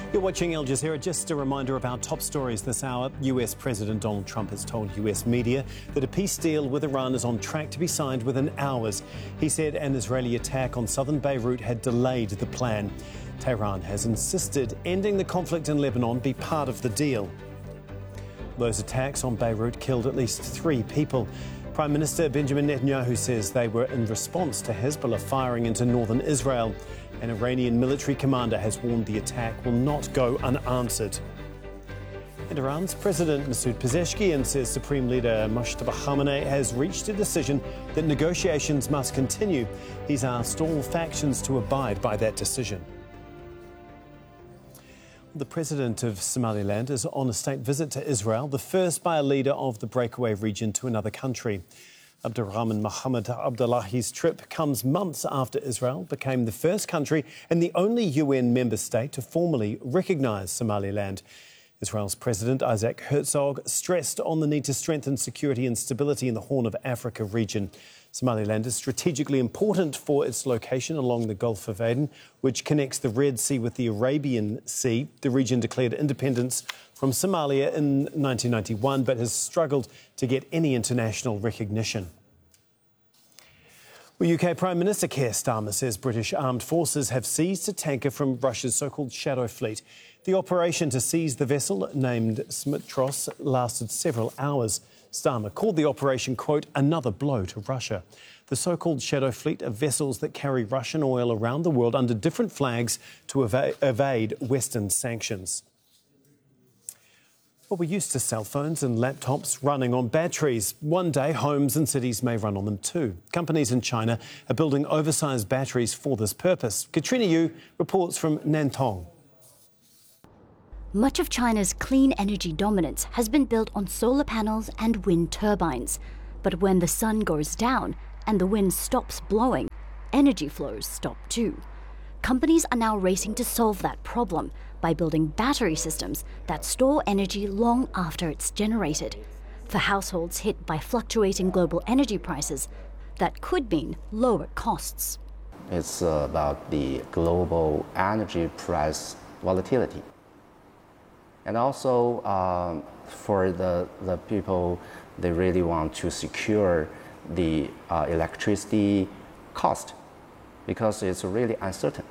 You're watching Al Jazeera. Just a reminder of our top stories this hour. US President Donald Trump has told US media that a peace deal with Iran is on track to be signed within hours. He said an Israeli attack on southern Beirut had delayed the plan. Tehran has insisted ending the conflict in Lebanon be part of the deal. Those attacks on Beirut killed at least 3 people. Prime Minister Benjamin Netanyahu says they were in response to Hezbollah firing into northern Israel. An Iranian military commander has warned the attack will not go unanswered. And Iran's President Masoud Pezeshkian says Supreme Leader Mojtaba Khamenei has reached a decision that negotiations must continue. He's asked all factions to abide by that decision. The president of Somaliland is on a state visit to Israel, the first by a leader of the breakaway region to another country. Abdurrahman Mohammed Abdullahi's trip comes months after Israel became the first country and the only UN member state to formally recognise Somaliland. Israel's President Isaac Herzog stressed on the need to strengthen security and stability in the Horn of Africa region. Somaliland is strategically important for its location along the Gulf of Aden, which connects the Red Sea with the Arabian Sea. The region declared independence from Somalia in 1991, but has struggled to get any international recognition. Well, UK Prime Minister Keir Starmer says British armed forces have seized a tanker from Russia's so-called Shadow Fleet. The operation to seize the vessel, named Smitros, lasted several hours. Starmer called the operation, quote, another blow to Russia. The so-called Shadow Fleet are vessels that carry Russian oil around the world under different flags to evade Western sanctions. Well, we're used to cell phones and laptops running on batteries. One day, homes and cities may run on them too. Companies in China are building oversized batteries for this purpose. Katrina Yu reports from Nantong. Much of China's clean energy dominance has been built on solar panels and wind turbines. But when the sun goes down and the wind stops blowing, energy flows stop too. Companies are now racing to solve that problem by building battery systems that store energy long after it's generated. For households hit by fluctuating global energy prices, that could mean lower costs. It's about the global energy price volatility. And also for the people, they really want to secure the electricity cost because it's really uncertain.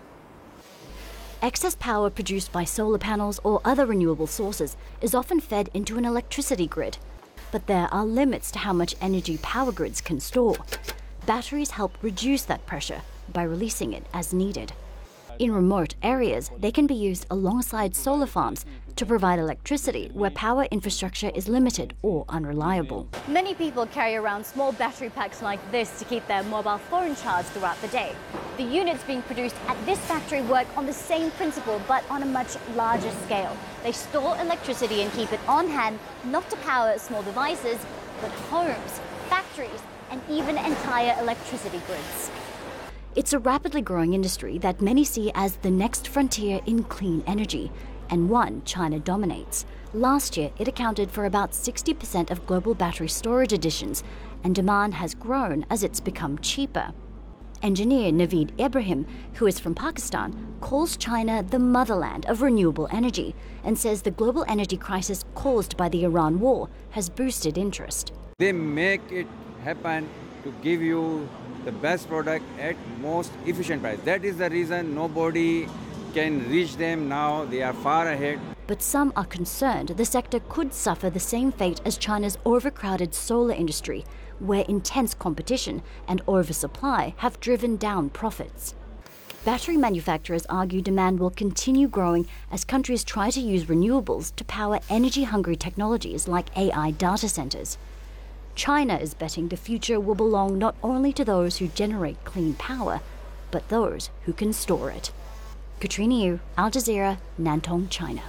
Excess power produced by solar panels or other renewable sources is often fed into an electricity grid. But there are limits to how much energy power grids can store. Batteries help reduce that pressure by releasing it as needed. In remote areas, they can be used alongside solar farms to provide electricity where power infrastructure is limited or unreliable. Many people carry around small battery packs like this to keep their mobile phone charged throughout the day. The units being produced at this factory work on the same principle, but on a much larger scale. They store electricity and keep it on hand, not to power small devices, but homes, factories, and even entire electricity grids. It's a rapidly growing industry that many see as the next frontier in clean energy, and one China dominates. Last year, it accounted for about 60% of global battery storage additions, and demand has grown as it's become cheaper. Engineer Naveed Ibrahim, who is from Pakistan, calls China the motherland of renewable energy and says the global energy crisis caused by the Iran war has boosted interest. They make it happen to give you the best product at most efficient price. That is the reason nobody can reach them now. They are far ahead. But some are concerned the sector could suffer the same fate as China's overcrowded solar industry, where intense competition and oversupply have driven down profits. Battery manufacturers argue demand will continue growing as countries try to use renewables to power energy-hungry technologies like AI data centers. China is betting the future will belong not only to those who generate clean power, but those who can store it. Katrina Yu, Al Jazeera, Nantong, China.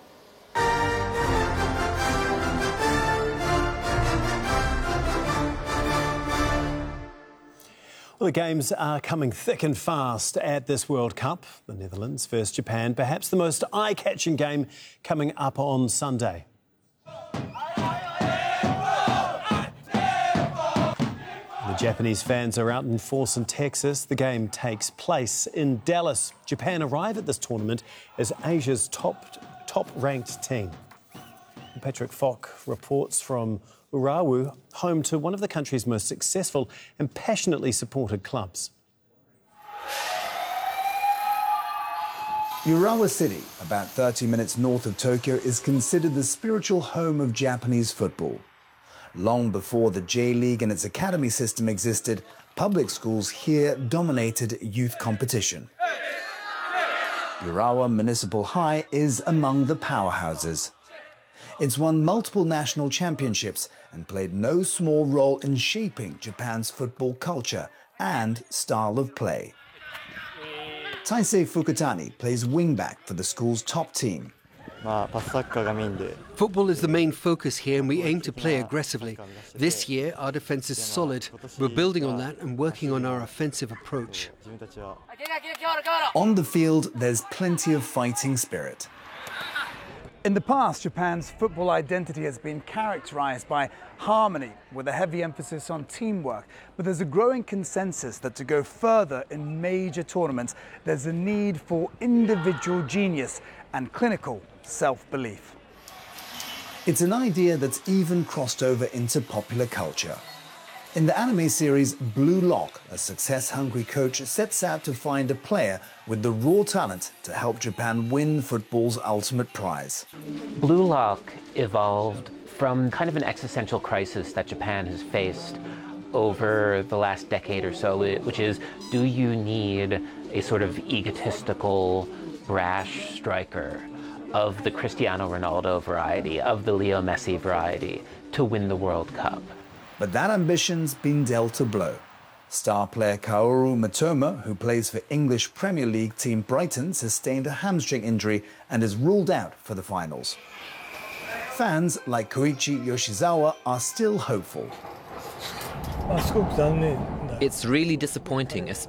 Well, the games are coming thick and fast at this World Cup. The Netherlands versus Japan, perhaps the most eye-catching game coming up on Sunday. The The Japanese fans are out in force in Texas. The game takes place in Dallas. Japan arrive at this tournament as Asia's top-ranked team. Patrick Falk reports from Urawa, home to one of the country's most successful and passionately supported clubs. Urawa City, about 30 minutes north of Tokyo, is considered the spiritual home of Japanese football. Long before the J-League and its academy system existed, public schools here dominated youth competition. Urawa Municipal High is among the powerhouses. It's won multiple national championships and played no small role in shaping Japan's football culture and style of play. Taisei Fukutani plays wingback for the school's top team. Football is the main focus here and we aim to play aggressively. This year our defence is solid. We're building on that and working on our offensive approach. On the field, there's plenty of fighting spirit. In the past, Japan's football identity has been characterized by harmony, with a heavy emphasis on teamwork. But there's a growing consensus that to go further in major tournaments, there's a need for individual genius and clinical self-belief. It's an idea that's even crossed over into popular culture. In the anime series Blue Lock, a success-hungry coach sets out to find a player with the raw talent to help Japan win football's ultimate prize. Blue Lock evolved from kind of an existential crisis that Japan has faced over the last decade or so, which is, do you need a sort of egotistical, brash striker of the Cristiano Ronaldo variety, of the Leo Messi variety, to win the World Cup? But that ambition's been dealt a blow. Star player Kaoru Matoma, who plays for English Premier League team Brighton, sustained a hamstring injury and is ruled out for the finals. Fans like Koichi Yoshizawa are still hopeful. It's really disappointing,